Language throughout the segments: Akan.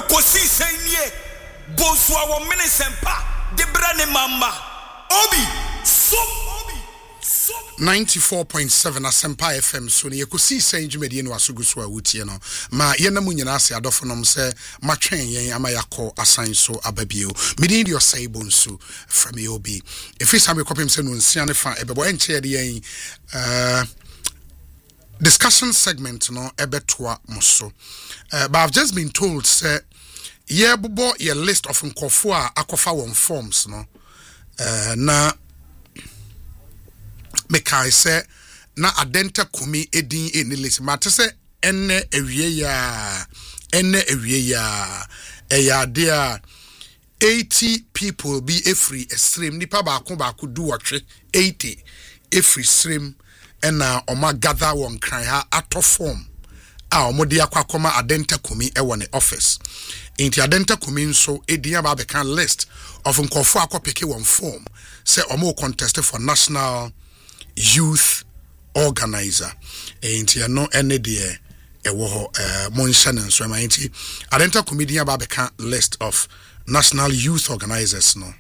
kosi senye bonswa wo minisempa de brane mama obi so 94.7 Asempa FM so ne yakosi senjumedie no asuguso a wutie no ma yenamu nyina ase adofonom se matwen yen ama yakọ asan so ababio medin de osai bonsu from obi efisa me kopem se no nsia ne fa ebebo enche de yen discussion segment no ebetoa moso but I've just been told say ye bobo ye list of nkofo a akofa won forms no na mekai se na adenta kumi edin enilisi mate se enne ewie ya eya dia 80 people be every stream nipa ba do watwe 80 every stream ena oma gather won kran ha ato form a omode akwa adenta kumi e won office inti adenta kumi nso edin ba be kan list of nkofo akopeke won form say omo contest for national youth organizer enti no ene de ewo ho monshanen so ma enti adenta comedian ba beka list of national youth organizers no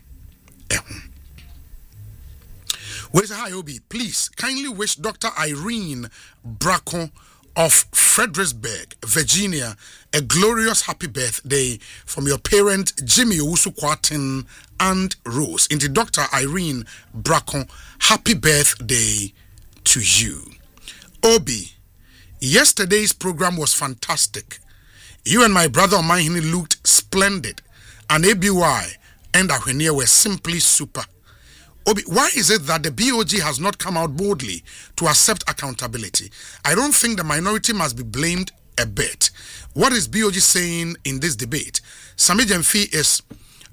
where's hi obi please kindly wish Dr. Irene Bracon of Fredericksburg, Virginia, a glorious happy birthday from your parent Jimmy Owusu Kwatin and Rose. Into Dr. Irene Bracon, happy birthday to you. Obi, yesterday's program was fantastic. You and my brother Omahini looked splendid, and ABY and Ahwenia were simply super. Obi, why is it that the BOG has not come out boldly to accept accountability? I don't think the minority must be blamed a bit. What is BOG saying in this debate? Sami Jemfi is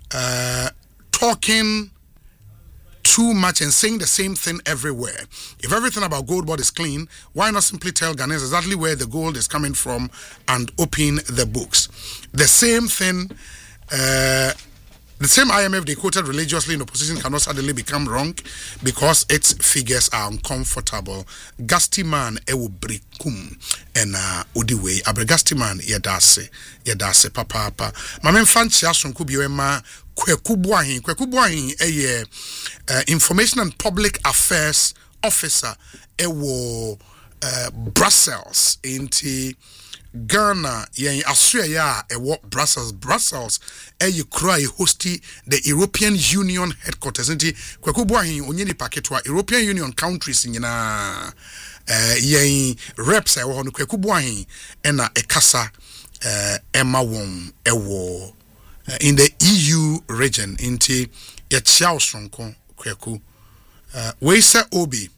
talking too much and saying the same thing everywhere. If everything about gold board is clean, why not simply tell Ghanaians exactly where the gold is coming from and open the books? The same thing... the same IMF they quoted religiously in opposition cannot suddenly become wrong because its figures are uncomfortable. Gasti man ewo brikum and udiwe abregasti man yedase papa. Mamen fancy asunku biwema kwekubuahin information and public affairs officer ewo Brussels inti Ghana yen Australia Brussels cry hosti the European Union headquarters nti kwekubuahin onyeni paketwa European Union countries nyina yen reps ewo no kwekubuahin ena ekasa ema won ewo in the EU region nti ya chiao sonko kweku we say obi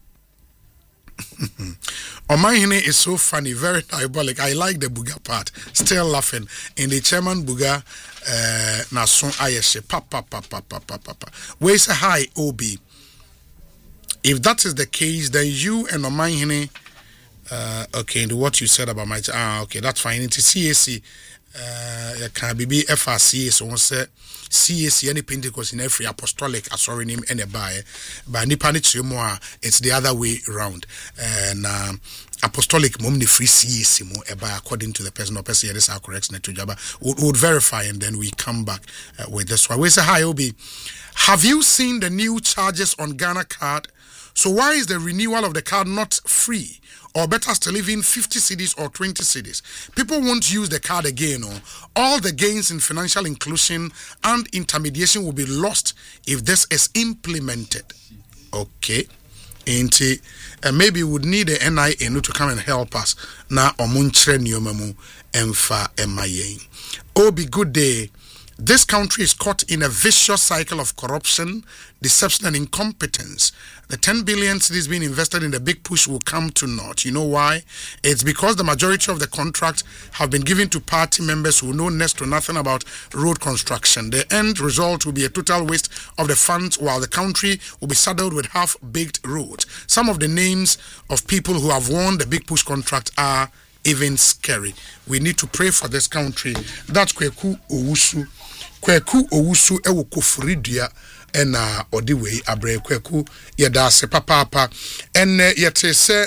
Omahine is so funny, very diabolic. I like the Buga part. Still laughing. In the chairman Buga, Nason Ayeshe, papa. We say hi, Obi. If that is the case, then you and Omahine, okay, what you said about my, okay, that's fine. Into CAC, can be FRCA, so one say CAC any Pentecost in every apostolic sorry name and a buy by Nipanich it's the other way around and apostolic mumni free CAC mo according to the person or person this are correct to Jaba would verify and then we come back with this one. We say hi Obi, have you seen the new charges on Ghana card? So why is the renewal of the card not free? Or better still, even 50 cedis or 20 cedis. People won't use the card again. Or all the gains in financial inclusion and intermediation will be lost if this is implemented. Okay. Maybe we would need the NIA to come and help us. Na omunchre nyomamu emfa emaye. Obi, good day. This country is caught in a vicious cycle of corruption, deception, and incompetence. The 10 billion cedis being invested in the big push will come to naught. You know why? It's because the majority of the contracts have been given to party members who know next to nothing about road construction. The end result will be a total waste of the funds while the country will be saddled with half-baked roads. Some of the names of people who have won the big push contract are even scary. We need to pray for this country. That's Kweku Owusu ewo kofuridia ena odiwe abre Kweku yeda se papa en yete se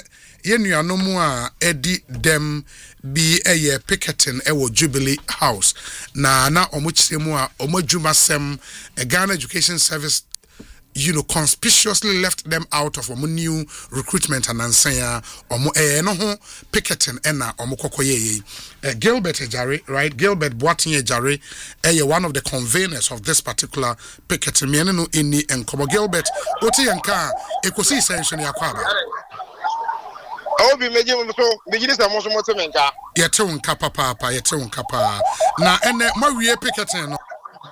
yenuanom a edi dem bi picketing Jubilee House na omo kyeremu a omo adwumasem Ghana Education Service conspicuously left them out of new recruitment and ansaya no ho picketing na kokoye Gilbert Ejare, right? Gilbert Boatin Ejare one of the conveners of this particular picketing me no inni enkomo Gilbert oti yanka ekosi essentially akwaba Obi meje so bigini sa mo so mo temenka yete wonka papa yete wonka pa na ene mawie picketing no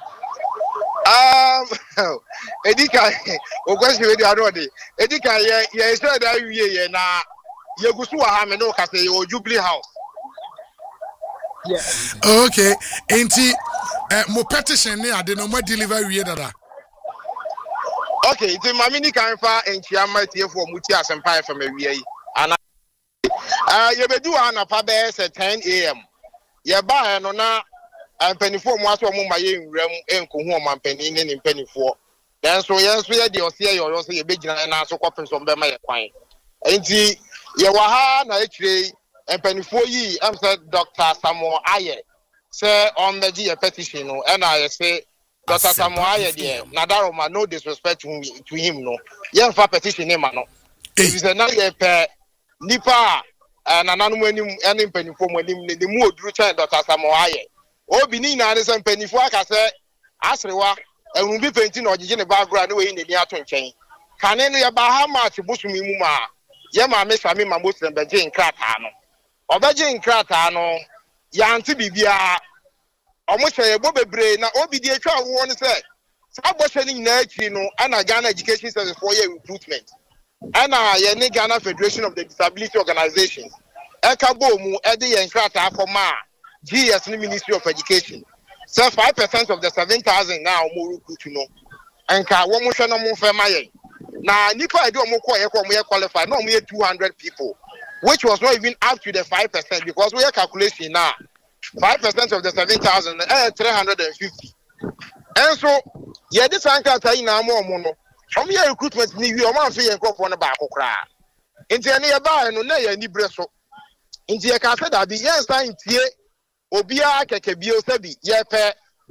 Edika okwesi we di arode Edika ye said that ye na ye gusu wa ha me no ka say o Jubilee House. Yeah. Okay. Enti mo petition ne ade no mo deliver wie dada. Okay, the mamini kan fa enchia matiefo muti asempa FM wie yi. Ana ye bedu anapa be say 10 am. Ye ba no na mpanifo mu aso mu maye nwuram enkohu omampani ne ne mpanifo then so yenso ye de ose ye oyo so ye begina na aso kopin so be ma ye kwan enti ye wa ha na ekire mpanifo yi am say Dr. Samuel Aye say on the G petition no and I say Dr. Samuel Aye there na daroma no disrespect to him no ye fa petition him no if say na ye pe nipa na nanu anim ene mpanifo mu anim ne mu oduru chan Dr. Samuel Aye Obi ni na ne sempanifo aka se asrewa ehun bi penti na ogege ne background we ni ni ato nchen kane no ye ba ha match busumi mu ma ye ma me sami ma muslim beje nkrata no obeje nkrata no ya anti bibia omo hye bo bebre na obi di atwa wo ne se sa bo hye ni na akiri no ana Ghana Education Service for year recruitment ana ye ni Ghana Federation of the Disability Organizations eka bo mu e de ye nkrata akoma GS Ministry of Education. So 5% of the 7,000 now more recruit and ka wo mo hwe no mo fa maye. Na nipa ede o mo qualified no mo 200 people which was not even up to the 5% because we calculation now 5% of the 7,000 350. And so ye this anka tai na mo no. Om ye recruitment ni wi o ma fa ye nkofo no ba akokra. Nti ene ye ba no na ye ni breso. Nti ye ka fa da bi ye sign tie Obia kekebio sabi yepe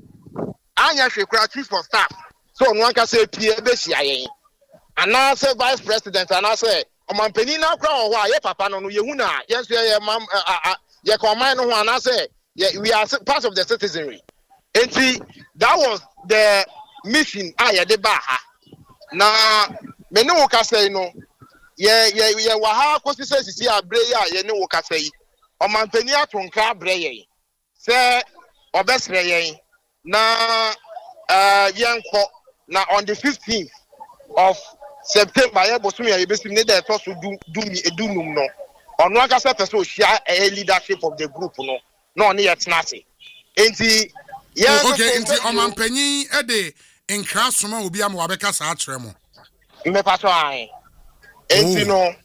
anya hwekura chief of staff so no anka say pie be hia yen ana say vice president ana say omampani na kra ho a ye papa no ye hu na ye so ye mam ye command no ho ana say we are part of the citizenry enti that was the mission ye de ba ha na me ne wo ka say no ye wa ha kosi say sisi abre ya ye ne wo ka say omampani atonka abre ye say obesre yen na yenko na on the 15th of September ye bosumi ya besim ne da to so dunum no ono aka se pese o share a leadership of the group no no ne yet nase enti ye okay enti omampanyin e de nkra soma obi am wa beka sa akyere mo me pato an enti no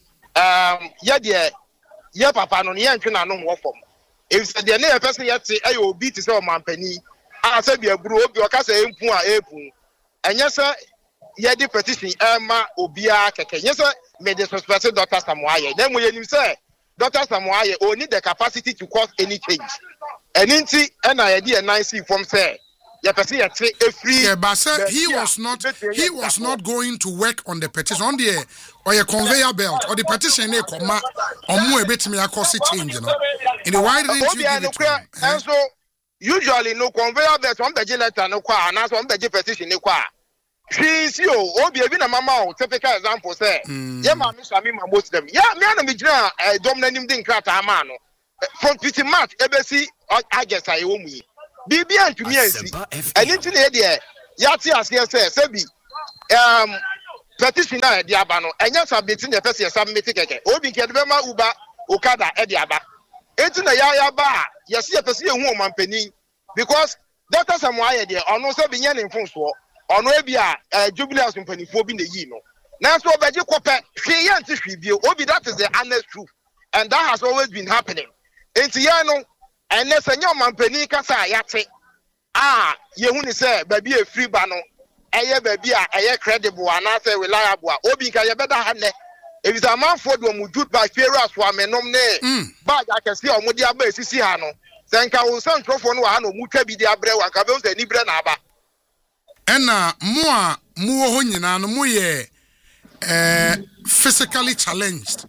ye papa no ye ntwe na no wo fom if said the near person yet say ayo obi to say o mampani a say bi aburu obi o ka say empu a epu enye say ye di petition ma obia keke nye say me disrespect Dr. Samuel Aye na mo yenim say Dr. Samuel Aye o need the capacity to cause any change eninti na ye di a nice form say ye person yet say free but say he was not going to work on the petition on the or a conveyor belt or the petition e koma omo ebetimi akosi change no in the why didn't you give it to him? And so usually no conveyor belt on the letter no kwa and on the petition no kwa she's you obi ebi na mama o typical example say ye ma me sami ma Muslim ya me na me gina dom na nim din krata ama no from pretty much ebesi agesa e wo mu yi bibia ntumi ansi anything na de ya ti ase say bi petition na de aba no enya submitting the person submit keke obi nke de be ma uba okada e de aba enti na ya ba yes ye person ehu omampani because Dr. Samuel Aye de ono say bi nya ne mfonso ono e bi a Jubilee House mpanifo bi na yi no na so obeje kope hwe ye nti hwe bi obi that is the honest truth and that has always been happening enti ya no ene se nya omampani kasa ya te ye hu ni say ba bi e free ba no eye ba bi a eye credible ana say reliable obi nka ye beda ha ne If it's a man for the Mujut by Ferras for Menom, but I can see on Mudia Bay, Siciano. Then I will send Trophon, Mucha be the Abre, and Cabos, the Nibra Naba. Ena more honina no more physically challenged.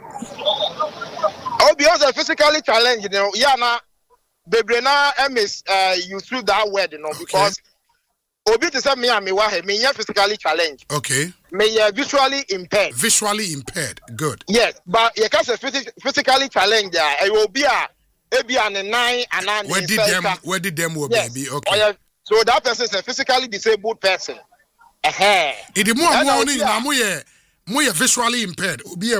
Oh, because they're physically challenged, you know, Yana Bebrena Emis you through that word, you know, because Obi to say me and me wahe me physically challenged. Okay. Me visually impaired. Visually impaired. Good. Yes, but you can't say physically challenged. It will be a an 9 and where did them will be? Okay. So that person is a physically disabled person. It is more visually impaired.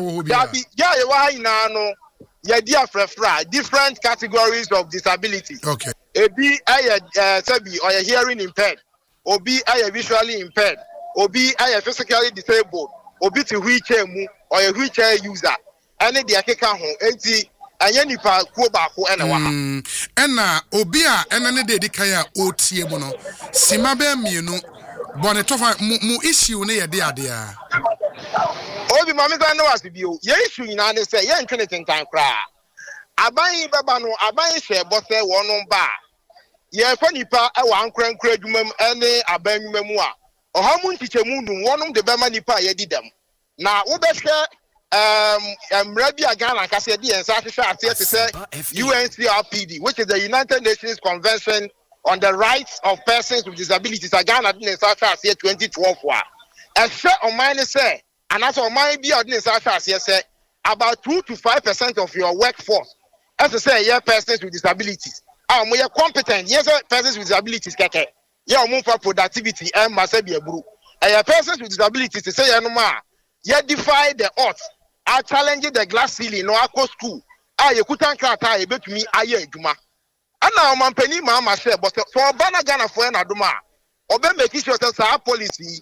Different categories of disability. Okay. Obi or hearing impaired. Obi visually impaired. Obi physically disabled. Obi to wheelchair or a wheelchair user. Any the akeka ho. Anya nipa ko ba ko ena wa ha ena obi a ena ne de dikaya otie mu no sima be mienu bone tofa mu issue ne ye de ade a obi mami kan no asibio ye issue nyina ne se ye ntwene tentan kra aban baba no aban hye bose wono ba ye fa nipa e wa ankrankra adwumam ene aban nwuma mu a ohamu ntichemu nu wonom de bema nipa ye didam na wo be hwe Rabia Ghana Cassia and UNCRPD, which is the United Nations Convention on the Rights of Persons with Disabilities. Ghana didn't start 2012. A share on mine say, and that's on my be say about 2 to 5% of your workforce. As I say, yeah, persons with disabilities. We are competent. Yes, persons with disabilities. Yeah, move for productivity and Masabi Bru. Persons with disabilities to say, you defy the odds. I challenge the glass ceiling. No, I go school. You couldn't crack. I bet me. I hear Juma. And now, my penny, Mamma said, but for Banagana for an Aduma, or be making sure that's our policy.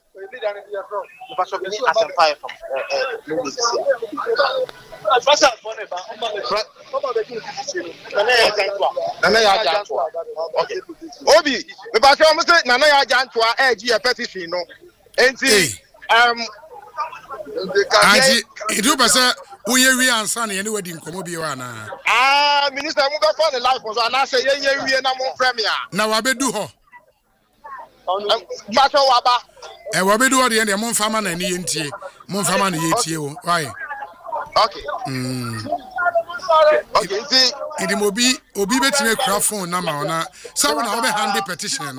Obi, if I almost say, Nana Jantua, edge a petition, no, and see, it was a we and Sunny any wedding come be one. Minister Muga for the life was and I say, we are no premier. Now I be do her. Bato Waba. And what be do the end of Monfaman and ENT, Monfaman ET. Why? Okay. Okay, see, it will be betting a crowd phone number on a someone have a handy petition.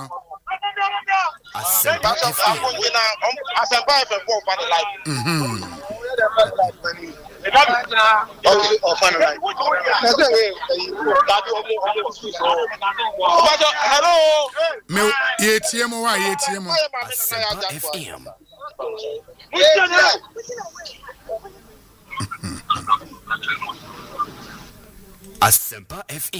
Hello. Asempa FM.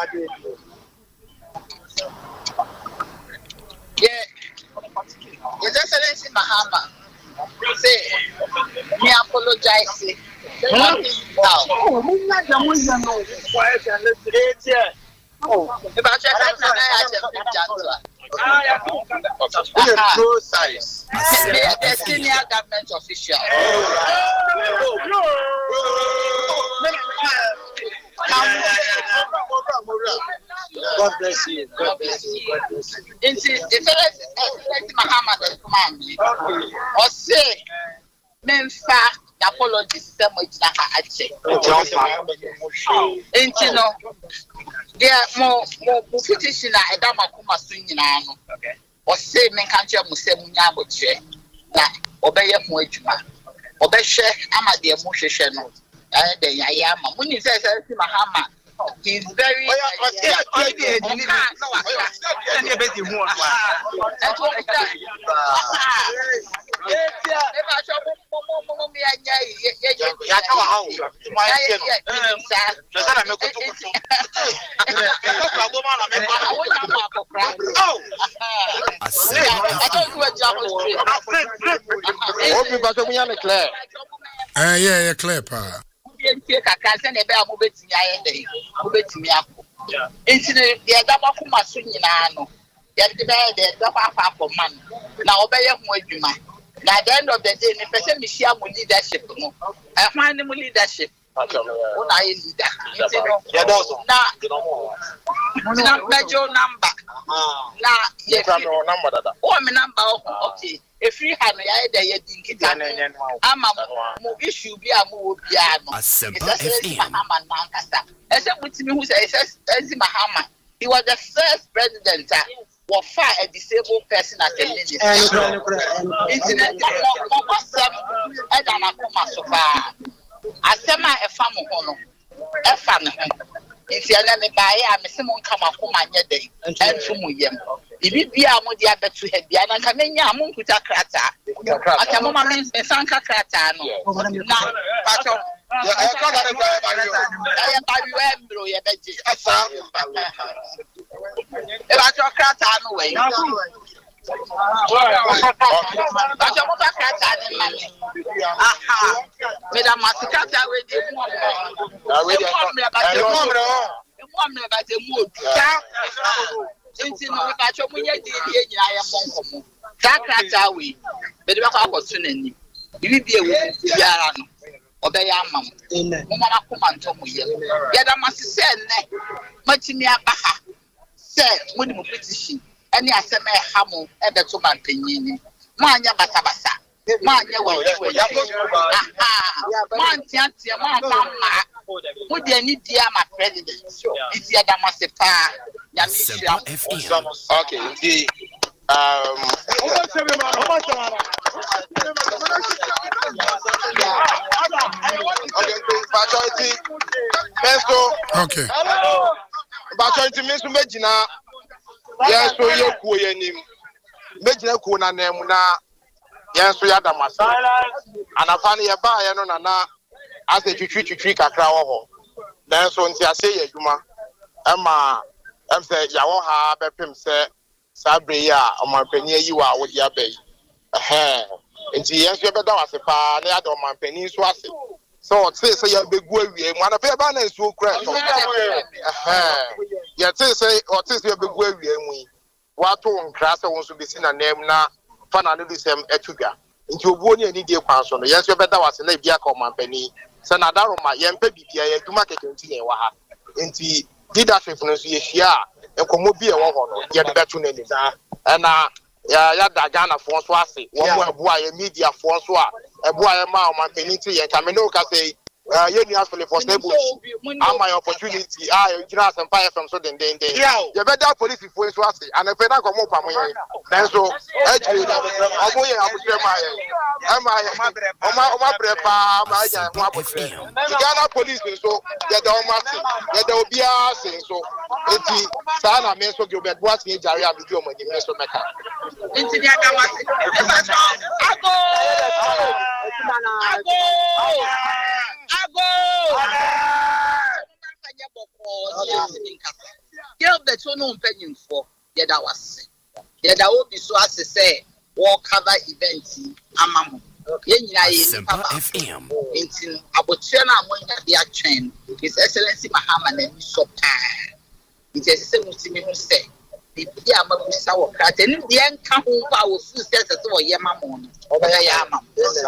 Yeah. Your Excellency Mahama, say, me apologize. The senior government official. God bless you. God bless you. The first Muhammad command or say, men fact apology system which na ache. Enti no, there more petition na edama kuma so nyina no. Or say men kanche mu se munya boche na obeye ho adwuma. Obehwe ama de mu hwehwe no. The Yayama. When you say Mahama, he's very yeah, clear pa. Kaka ne be amobetimi ayede obetimi akọ enti ye daba kuma so nyina no ye de be de daba afa man na obeye ho adwuma na at the end of the day the person me share mo leadership no hwan ne mo leadership una ye leader na mejo number na ye number dada me number okay free hand ya dey ye dinkita ama mo issue bi a mo wo bia no Mahama nankasa ese mutimi hu say ese Mahama he was the first president for a disabled person as a minister. Internet and so far. As a family honor, a family. If you are not by a Simon Kamakuma day and to Muyam. If you be a modia to have Diana Kamenya, Munkuta Krata, I can moment and Sanka Kratano. Obey Amam, Mama Comanto, Yada must say, Martinia Baha, say, Mudimu petition, any Asame Hamo, and the Toman Penini, Manya Batabasa, Manya, Mantia, Mama, would they need Diama president? It's Yada Masepa, Yamisha, okay, okay. Bachority means to Medina. Yes, so you cool him. Medina Kuna Nemuna. Yes, so Yada Masa. And I found a buyer no na as a tree a crow. Then so I say, Yuma, Emma, say, Yawaha, Bepim, say, Sabria, or my penny, you are with your bay. Nti yes you better was a pa na do man panin so ase so say you be go awie mo na fe ba na nsuo kra so ya say o say you be go awie mu wa to nkra se won so be si na nem na fa na no disem atudwa nti obuo ni ani die kwan so no yes you better was na bia ka man panin se na daroma ye mpa bibia ye duma keke nti ye wa ha nti leadership no so ye hia enkomo bi e wo ho no ye de betu na ni na ya da Ghana for so ase wo mo eboa ya media for so a eboa ya ma man penity ye ka me no ka say you need for stable my opportunity you gina some fire from so den you better police for so ase and if na ko mo pa mo ye then so ejiri omo ye abusre ma ma brepa ma ya mo abusre Ghana police so ye da o ma se ye da obi a se so enti sa na me so ge obed boat ni jare a bi o mo ni me so meka enti ni aka wase ago Gilbert no penny for Yada was Yada will be so as to say war cover events amamo FM in Abotiana when they are trained His Excellency Mahama and so it is a Muslim who say the Yamabusa or Crat and the young couple power sisters as well Yamamon over Yamam.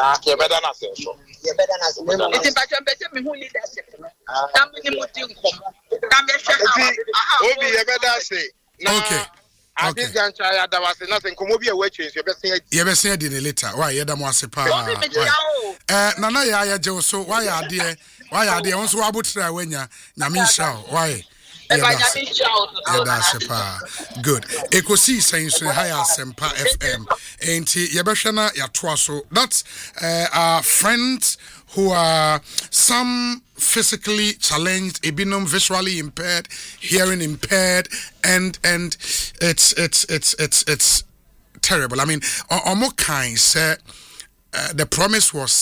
It's a better me who leadership. Okay. At this juncture, there was nothing. Come over here, wait, you better say it later. Why you da mo asepa? Nana ya je so why are there? Why are there? Once we abutra wenya nyamisha. Why? Good. Ekosi saying higher Sempa FM. Enti yebeshana ya twaso. That's our friends who are some physically challenged, ebinum visually impaired, hearing impaired, and it's terrible. I mean, omo kind say the promise was